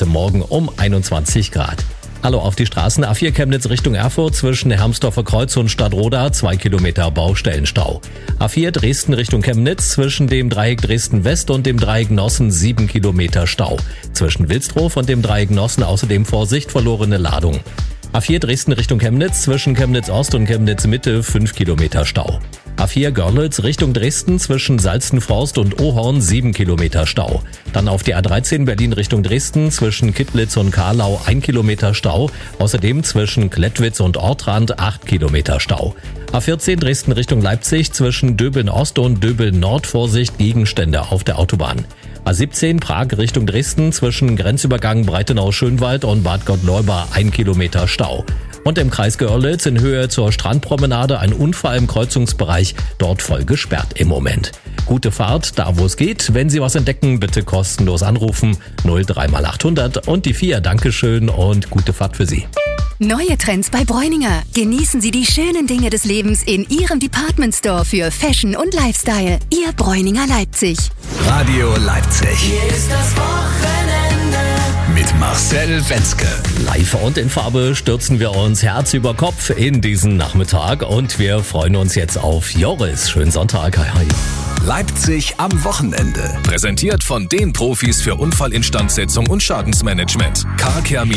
heute Morgen um 21 Grad. Hallo auf die Straßen. A4 Chemnitz Richtung Erfurt zwischen Hermsdorfer Kreuz und Stadtroda 2 Kilometer Baustellenstau. A4 Dresden Richtung Chemnitz zwischen dem Dreieck Dresden West und dem Dreieck Nossen 7 Kilometer Stau. Zwischen Wilsdruf und dem Dreieck Nossen außerdem Vorsicht verlorene Ladung. A4 Dresden Richtung Chemnitz zwischen Chemnitz Ost und Chemnitz Mitte 5 Kilometer Stau. A4 Görlitz Richtung Dresden zwischen Salzenforst und Ohorn 7 Kilometer Stau. Dann auf die A13 Berlin Richtung Dresden zwischen Kittlitz und Karlau 1 Kilometer Stau. Außerdem zwischen Klettwitz und Ortrand 8 Kilometer Stau. A14 Dresden Richtung Leipzig zwischen Döbeln Ost und Döbeln Nord Vorsicht Gegenstände auf der Autobahn. A17 Prag Richtung Dresden zwischen Grenzübergang Breitenau-Schönwald und Bad Gottleuba 1 Kilometer Stau. Und im Kreis Görlitz in Höhe zur Strandpromenade ein Unfall im Kreuzungsbereich, dort voll gesperrt im Moment. Gute Fahrt, da wo es geht. Wenn Sie was entdecken, bitte kostenlos anrufen. 03x800 und die 4. Dankeschön und gute Fahrt für Sie. Neue Trends bei Bräuninger. Genießen Sie die schönen Dinge des Lebens in Ihrem Department Store für Fashion und Lifestyle. Ihr Bräuninger Leipzig. Radio Leipzig. Hier ist das Wochenende. Mit Marcel Wenzke. Live und in Farbe stürzen wir uns Herz über Kopf in diesen Nachmittag und wir freuen uns jetzt auf Joris. Schönen Sonntag. Hi, hi. Leipzig am Wochenende. Präsentiert von den Profis für Unfallinstandsetzung und Schadensmanagement. Car Care